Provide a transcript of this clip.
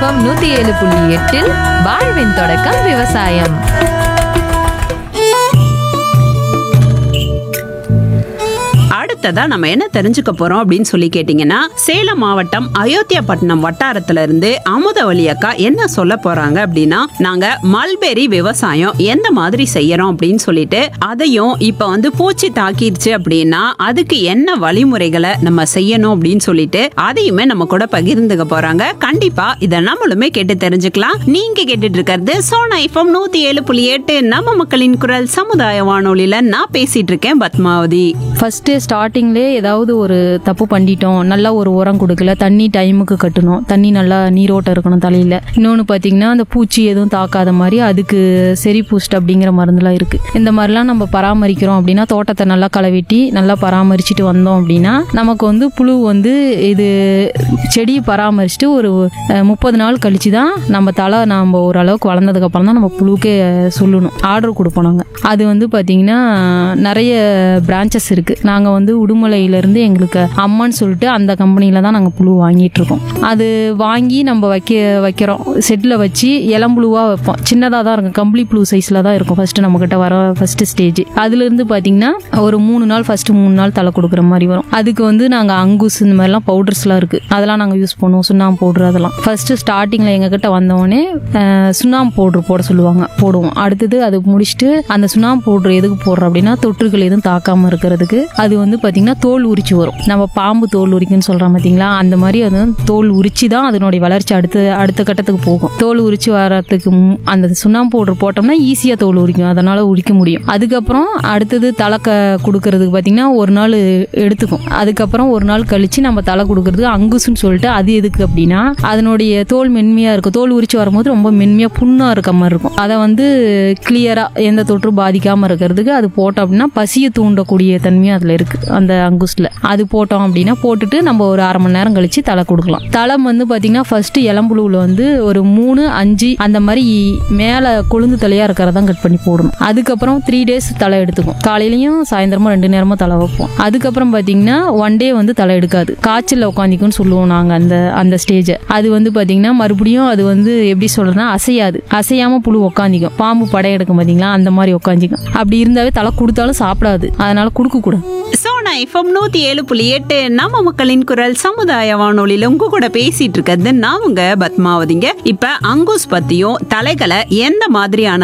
FM 107.8 வாழ்வின் தொடக்கம் விவசாயம். அடுத்ததா நம்ம என்ன தெரிஞ்சுக்க போறோம் அப்படின்னு சொல்லி கேட்டீங்கன்னா, சேலம் மாவட்டம் அயோத்தியாபட்டினம் வட்டாரத்துல இருந்து அமுதவள்ளி அக்கா என்ன சொல்ல போறாங்க அப்படின்னா, நாங்க மல்பெரி விவசாயம் எந்த மாதிரி செய்யறோம் அப்படின்னு சொல்லிட்டு, அதையும் இப்ப பூச்சி தாக்கிடுச்சு அப்படின்னா அதுக்கு என்ன வழிமுறைகளை நம்ம செய்யணும் அப்படின்னு சொல்லிட்டு அதையுமே நம்ம கூட பகிர்ந்துக்க போறாங்க. கண்டிப்பா இதை நம்மளுமே கேட்டு தெரிஞ்சுக்கலாம். நீங்க கேட்டுட்டு இருக்கிறது சோனா எஃப்எம் 107.8 நம்ம மக்களின் குரல் சமுதாய வானொலியில நான் பேசிட்டு இருக்கேன் பத்மாவதி. ஃபர்ஸ்ட் ஸ்டார்டிங்லேயே ஏதாவது ஒரு தப்பு பண்ணிட்டோம், நல்லா ஒரு உரம் கொடுக்கல, தண்ணி டைமுக்கு கட்டணும், தண்ணி நல்லா நீரோட்டம் இருக்கணும் தலையில். இன்னொன்று பார்த்தீங்கன்னா அந்த பூச்சி எதுவும் தாக்காத மாதிரி அதுக்கு செரி பூஸ்ட் அப்படிங்கிற மருந்துலாம் இருக்குது. இந்த மாதிரிலாம் நம்ம பராமரிக்கிறோம் அப்படின்னா, தோட்டத்தை நல்லா களை வெட்டி நல்லா பராமரிச்சுட்டு வந்தோம் அப்படின்னா நமக்கு புழு இது செடியை பராமரிச்சுட்டு ஒரு 30 நாள் கழிச்சு தான் நம்ம ஓரளவுக்கு வளர்ந்ததுக்கப்புறம் தான் நம்ம புழுக்கே சொல்லணும், ஆர்டர் கொடுப்போம் நாங்கள். அது பார்த்தீங்கன்னா நிறைய பிரான்ச்சஸ் இருக்குது. நாங்கள் உடுமலையிலேருந்து எங்களுக்கு அம்மான்னு சொல்லிட்டு அந்த கம்பெனியில் தான் நாங்கள் புழு வாங்கிட்டு இருக்கோம். அது வாங்கி நம்ம வைக்கிறோம், செட்டில் வச்சு இளம்புழுவாக வைப்போம். சின்னதாக தான் இருக்கும், கம்பளி புழு சைஸில் தான் இருக்கும் ஃபஸ்ட்டு நம்மக்கிட்ட வர ஃபஸ்ட்டு ஸ்டேஜ். அதுலேருந்து பார்த்தீங்கன்னா ஒரு 3 நாள் ஃபஸ்ட்டு 3 நாள் தலை கொடுக்குற மாதிரி வரும். அதுக்கு நாங்கள் அங்குஸ் இந்த மாதிரிலாம் பவுடர்ஸ்லாம் இருக்குது, அதெல்லாம் நாங்கள் யூஸ் பண்ணுவோம். சுண்ணாம்பு பவுட்ரு அதெல்லாம் ஃபஸ்ட்டு ஸ்டார்டிங்கில் எங்ககிட்ட வந்தவொடனே சுண்ணாம்பு பவுட்ரு போட சொல்லுவாங்க, போடுவோம். அடுத்தது அது முடிச்சுட்டு அந்த சுண்ணாம்பு பவுட்ரு எதுக்கு போடுறோம் அப்படின்னா, தொற்றுகள் எதுவும் தாக்காமல் இருக்கிறதுக்கு. அது பார்த்தீங்கன்னா தோல் உரிச்சு வரும். நம்ம பாம்பு தோல் உரிக்குன்னு சொல்கிறோம் பார்த்தீங்களா, அந்த மாதிரி அது தோல் உரிச்சு தான் அதனுடைய வளர்ச்சி அடுத்த கட்டத்துக்கு போகும். தோல் உரிச்சு வரத்துக்கு அந்த சுண்ணாம்பு பவுடர் போட்டோம்னா ஈஸியாக தோல் உரிக்கும், அதனால உரிக்க முடியும். அதுக்கப்புறம் அடுத்தது தலை கொடுக்கறதுக்கு பார்த்தீங்கன்னா ஒரு நாள் எடுத்துக்கும். அதுக்கப்புறம் ஒரு நாள் கழிச்சு நம்ம தலை கொடுக்கறதுக்கு அங்குசுன்னு சொல்லிட்டு, அது எதுக்கு அப்படின்னா அதனுடைய தோல் மென்மையாக இருக்கும். தோல் உரிச்சு வரும்போது ரொம்ப மென்மையாக புண்ணாக இருக்க மாதிரி இருக்கும். அதை கிளியராக எந்த தொற்று பாதிக்காமல் இருக்கிறதுக்கு அது போட்டோம் அப்படின்னா பசியை தூண்டக்கூடிய தன்மையும் அதில் இருக்குது அந்த அங்குஸ்ல. அது போட்டோம் அப்படின்னா போட்டுட்டு நம்ம ஒரு 1/2 மணி நேரம் கழிச்சு தலை கொடுக்கலாம். தலை பார்த்தீங்கன்னா ஃபர்ஸ்ட் இளம்புழுவில் ஒரு 3, 5 அந்த மாதிரி மேலே கொழுந்து தலையாக இருக்கிறதான் கட் பண்ணி போடணும். அதுக்கப்புறம் 3 days தலை எடுத்துக்கும். காலையிலையும் சாயந்தரமா 2 நேரமும் தலை வைப்போம். அதுக்கப்புறம் பார்த்தீங்கன்னா 1 day தலை எடுக்காது, காய்ச்சல் உட்காந்திக்கும்னு சொல்லுவோம் நாங்கள் அந்த ஸ்டேஜை. அது பார்த்தீங்கன்னா மறுபடியும் அது எப்படி சொல்றதுன்னா அசையாம புழு உட்காந்திக்கும். பாம்பு படையெடுக்கும் பார்த்தீங்களா, அந்த மாதிரி உட்காந்திக்கும். அப்படி இருந்தாவே தலை கொடுத்தாலும் சாப்பிடாது, அதனால கொடுக்க கூடாது. சோனா எஃப்எம் 107.8 நம்ம மக்களின் குரல் சமுதாய வானொலியில உங்க கூட பேசிட்டு இருக்கிறது நான் உங்க பத்மாவதிங்க. இப்ப அங்குஸ் பத்தியும் தலைகளை எந்த மாதிரியான